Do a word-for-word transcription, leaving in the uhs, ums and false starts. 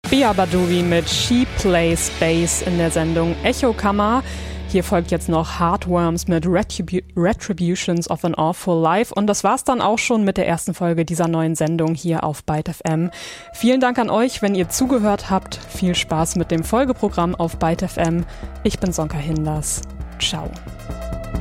Bia Badouri mit She Plays Bass in der Sendung Echo Kammer. Hier folgt jetzt noch Heartworms mit Retribu- Retributions of an Awful Life. Und das war's dann auch schon mit der ersten Folge dieser neuen Sendung hier auf Byte F M. Vielen Dank an euch, wenn ihr zugehört habt. Viel Spaß mit dem Folgeprogramm auf Byte F M. Ich bin Sonka Hinders. Ciao.